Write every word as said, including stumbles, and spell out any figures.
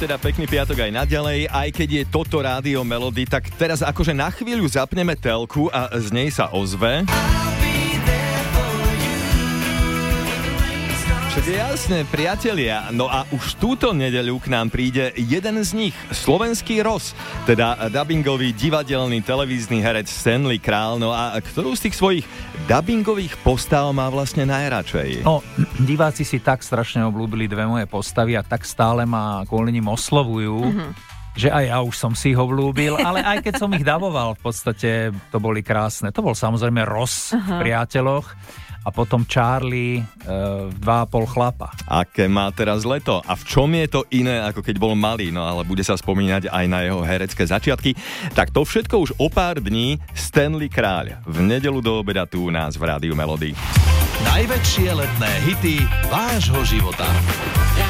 teda pekný piatok aj naďalej, aj keď je toto rádio Melody, tak teraz akože na chvíľu zapneme telku a z nej sa ozve. Však je jasné, priatelia, no a už túto nedeľu k nám príde jeden z nich, slovenský Ross, teda dabingový divadelný televízny herec Stanley Král, no a ktorú z tých svojich dabingových postav má vlastne najradšej? No, diváci si tak strašne obľúbili dve moje postavy a tak stále ma kvôli nim oslovujú, mm-hmm. že aj ja už som si ho vľúbil, ale aj keď som ich daboval, v podstate to boli krásne. To bol samozrejme Ross uh-huh. v Priateľoch a potom Charlie e, v Dva a pol chlapa. Aké má teraz leto? A v čom je to iné, ako keď bol malý? No ale bude sa spomínať aj na jeho herecké začiatky. Tak to všetko už o pár dní. Stanley Kráľ v nedeľu do obeda tu u nás v Rádiu Melody. Najväčšie letné hity vášho života.